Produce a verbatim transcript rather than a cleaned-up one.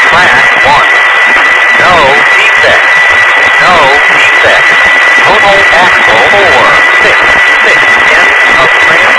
track, one. No, defect. No, defect. Total axle, four. Six, six, tenths of tram